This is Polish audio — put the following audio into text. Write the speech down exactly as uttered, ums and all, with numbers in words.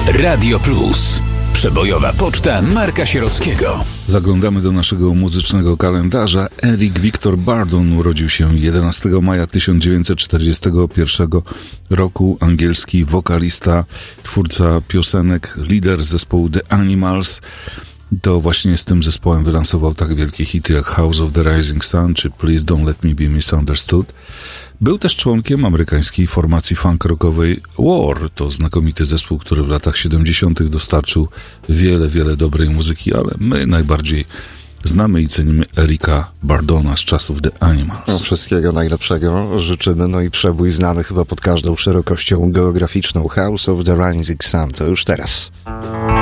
Radio Plus. Przebojowa poczta Marka Sierockiego. Zaglądamy do naszego muzycznego kalendarza. Eric Victor Burdon urodził się jedenastego maja tysiąc dziewięćset czterdziestego pierwszego roku. Angielski wokalista, twórca piosenek, lider zespołu The Animals. To właśnie z tym zespołem wylansował tak wielkie hity jak House of the Rising Sun czy Please Don't Let Me Be Misunderstood. Był też członkiem amerykańskiej formacji funk rockowej War. To znakomity zespół, który w latach siedemdziesiątych dostarczył wiele, wiele dobrej muzyki, ale my najbardziej znamy i cenimy Erika Burdona z czasów The Animals. No, wszystkiego najlepszego życzymy, no i przebój znany chyba pod każdą szerokością geograficzną. House of the Rising Sun, to już teraz.